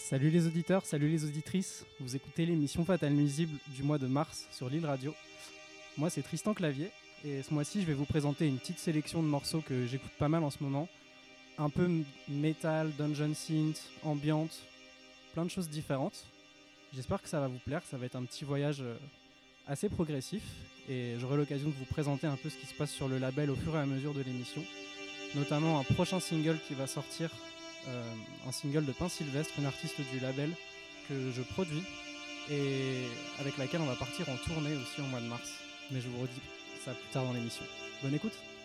Salut les auditeurs, salut les auditrices. Vous écoutez l'émission Fatale Nuisible du mois de mars sur Lille Radio. Moi, c'est Tristan Clavier et ce mois-ci, je vais vous présenter une petite sélection de morceaux que j'écoute pas mal en ce moment. Un peu metal, dungeon synth, ambiante, plein de choses différentes. J'espère que ça va vous plaire, ça va être un petit voyage assez progressif et j'aurai l'occasion de vous présenter un peu ce qui se passe sur le label au fur et à mesure de l'émission. Notamment un prochain single qui va sortir, un single de Pain Sylvestre, une artiste du label que je produis et avec laquelle on va partir en tournée aussi au mois de mars. Mais je vous redis ça plus tard dans l'émission. Bonne écoute.